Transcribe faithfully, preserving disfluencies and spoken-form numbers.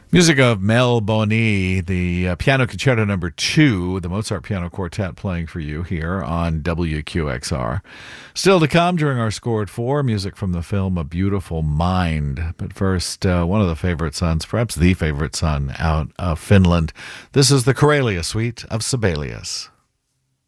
Music of Mel Boni, the uh, Piano Concerto Number Two, the Mozart Piano Quartet playing for you here on W Q X R. Still to come during our Score at Four, music from the film A Beautiful Mind. But first, uh, one of the favorite sons, perhaps the favorite son out of Finland. This is the Karelia Suite of Sibelius.